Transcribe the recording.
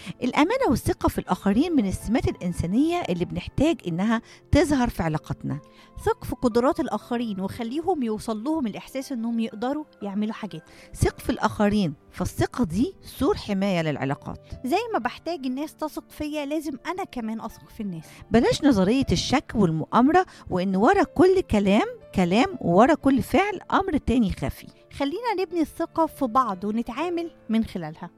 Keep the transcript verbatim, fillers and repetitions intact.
الأمانة والثقة في الآخرين من السمات الإنسانية اللي بنحتاج إنها تظهر في علاقاتنا. ثق في قدرات الآخرين وخليهم يوصل لهم الإحساس إنهم يقدروا يعملوا حاجات. ثق في الآخرين، فالثقة دي سور حماية للعلاقات. زي ما بحتاج الناس تثق فيا لازم أنا كمان أثق في الناس. بلاش نظرية الشك والمؤامرة، وإن ورا كل كلام كلام وورا كل فعل أمر تاني خفي. خلينا نبني الثقة في بعض ونتعامل من خلالها.